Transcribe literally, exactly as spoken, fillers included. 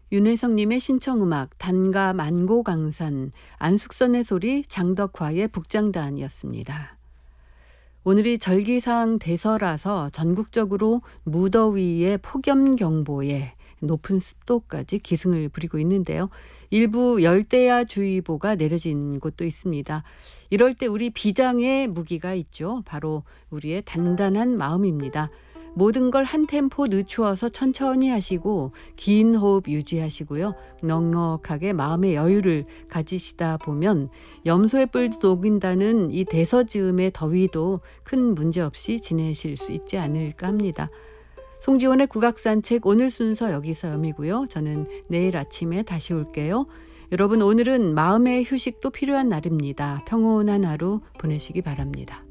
윤혜성님의 신청음악 단가 만고강산 안숙선의 소리 장덕화의 북장단이었습니다. 오늘이 절기상 대서라서 전국적으로 무더위에 폭염경보에 높은 습도까지 기승을 부리고 있는데요. 일부 열대야주의보가 내려진 곳도 있습니다. 이럴 때 우리 비장의 무기가 있죠. 바로 우리의 단단한 마음입니다. 모든 걸 한 템포 늦추어서 천천히 하시고 긴 호흡 유지하시고요. 넉넉하게 마음의 여유를 가지시다 보면 염소의 뿔도 녹인다는 이 대서즈음의 더위도 큰 문제 없이 지내실 수 있지 않을까 합니다. 송지원의 국악산책 오늘 순서 여기서 여미고요. 저는 내일 아침에 다시 올게요. 여러분 오늘은 마음의 휴식도 필요한 날입니다. 평온한 하루 보내시기 바랍니다.